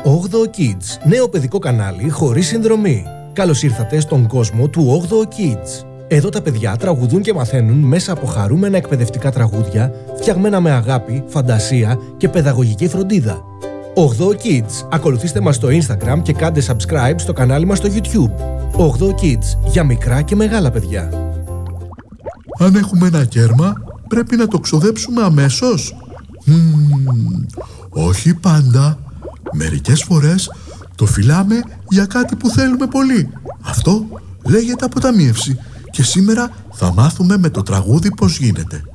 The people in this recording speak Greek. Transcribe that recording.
8 Kids, νέο παιδικό κανάλι χωρίς συνδρομή. Καλώς ήρθατε στον κόσμο του 8 Kids. Εδώ τα παιδιά τραγουδούν και μαθαίνουν μέσα από χαρούμενα εκπαιδευτικά τραγούδια, φτιαγμένα με αγάπη, φαντασία και παιδαγωγική φροντίδα. 8 Kids. Ακολουθήστε μας στο Instagram και κάντε subscribe στο κανάλι μας στο YouTube. 8 Kids, για μικρά και μεγάλα παιδιά. Αν έχουμε ένα κέρμα, πρέπει να το ξοδέψουμε αμέσως. Όχι πάντα. Μερικές φορές το φυλάμε για κάτι που θέλουμε πολύ. Αυτό λέγεται αποταμίευση. Και σήμερα θα μάθουμε με το τραγούδι πώς γίνεται.